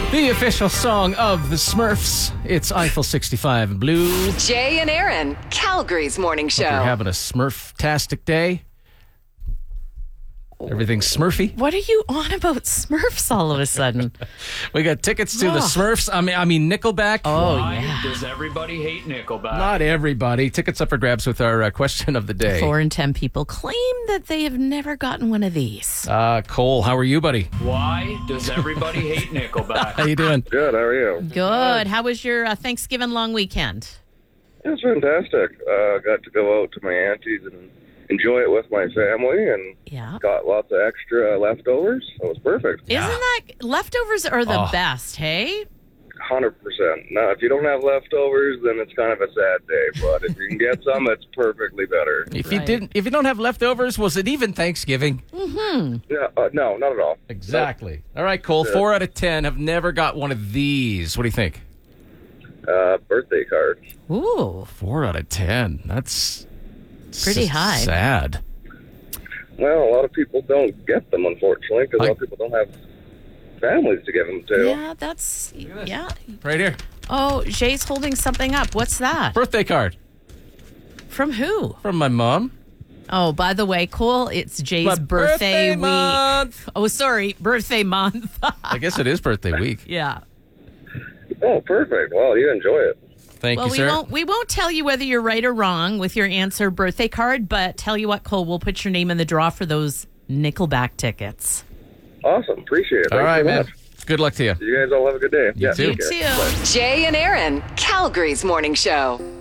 The official song of the Smurfs. It's Eiffel 65 in blue. Jay and Aaron, Calgary's morning show. Hope you're having a Smurf-tastic day. Everything's Smurfy. What are you on about Smurfs all of a sudden? We got tickets to the Smurfs. I mean Nickelback. Why does everybody hate Nickelback? Not everybody. Tickets up for grabs with our question of the day. 4 in 10 people claim that they have never gotten one of these. Cole, how are you, buddy? Why does everybody hate Nickelback? How you doing? Good, how are you? Good. How was your Thanksgiving long weekend? It was fantastic. Got to go out to my auntie's and enjoy it with my family, and got lots of extra leftovers. So it was perfect. Isn't that leftovers are the best, hey? 100%. Now, if you don't have leftovers, then it's kind of a sad day. But if you can get some, it's perfectly better. If you don't have leftovers, was it even Thanksgiving? Mm-hmm. Yeah, no, not at all. Exactly. All right, Cole. 4 out of 10 have never got one of these. What do you think? Birthday card. Ooh, 4 out of 10. That's pretty high. Sad. Well, a lot of people don't get them, unfortunately, because a lot of people don't have families to give them to. Yeah, that's Right here. Oh, Jay's holding something up. What's that? Birthday card. From who? From my mom. Oh, by the way, Cole, it's Jay's My birthday week. month. Oh, sorry, birthday month. I guess it is birthday week. Yeah. Oh, perfect. Well, you enjoy it. Thank Well, you, sir. we won't tell you whether you're right or wrong with your answer birthday card, but tell you what, Cole, we'll put your name in the draw for those Nickelback tickets. Awesome. Appreciate it. All right, Thanks so man. much. Good luck to you. You guys all have a good day. You too. You too. Jay and Aaron, Calgary's morning show.